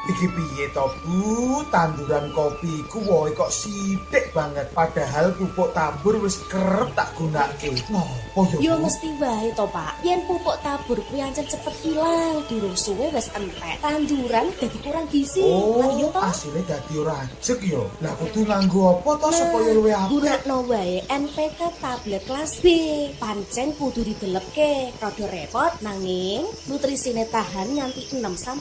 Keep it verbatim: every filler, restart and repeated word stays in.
Iki piye to, Bu? Tanduran kopi ku wohe kok sithik banget. Padahal pupuk tabur wis kerep tak gunake. Nopo yo, Yo Bu? mesti wae to, Pak. Yen pupuk tabur kuwi ancen cepet hilang, durung suwe wis entek. Tanduran dadi kurang gizi. Lah iya Oh, to? asile dadi ora ajeg yo. Lah kudu nganggo apa to supaya luwih apik? Gunakno wae N P K tablet kelas B. Pancen kudu didelepke. Rada repot nanging nutrisine tahan nganti enam sampai